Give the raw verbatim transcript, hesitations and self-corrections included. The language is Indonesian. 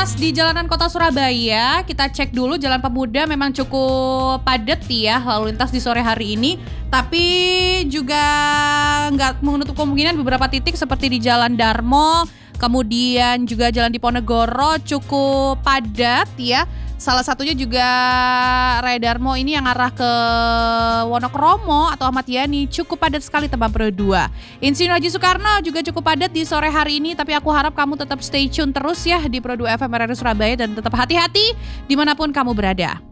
lintas di jalanan kota Surabaya, kita cek dulu Jalan Pemuda memang cukup padat ya lalu lintas di sore hari ini. Tapi juga nggak menutup kemungkinan beberapa titik seperti di Jalan Darmo, kemudian juga Jalan Diponegoro cukup padat ya. Salah satunya juga Raya Darmo ini yang arah ke Wonokromo atau Ahmad Yani cukup padat sekali Tebang Pro dua. Insinyur Haji Soekarno juga cukup padat di sore hari ini, tapi aku harap kamu tetap stay tune terus ya di Pro dua F M R R I Surabaya dan tetap hati-hati dimanapun kamu berada.